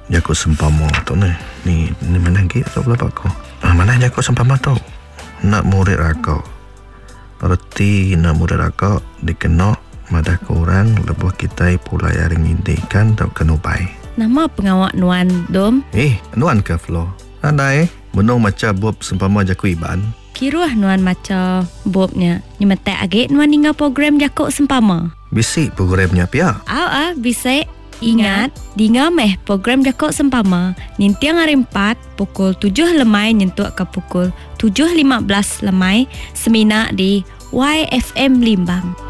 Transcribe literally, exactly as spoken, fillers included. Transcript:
Jako sempama tu ni. Ni, ni mana lagi tak boleh aku. Ah, mana jako sempama tu? Nak murid aku. Berarti nak murid aku dikena madah korang lebuh kita pula yang ngintikan tak kena baik. Nama pengawak Nuan Dom? Eh, Nuan ke Flo? Anda eh, menung macam bob sempama jaku iban. Kiruah Nuan macam bobnya. Ni metek agak Nuan hingga program jakuk sempama. Bisik programnya pia. Aw ah, bisik. Ingat, dinga meh program jakuk sempama. Nintiang hari empat, pukul tujuh lemai nyentuh ke pukul tujuh lima belas lemai. Semina di Y F M Limbang.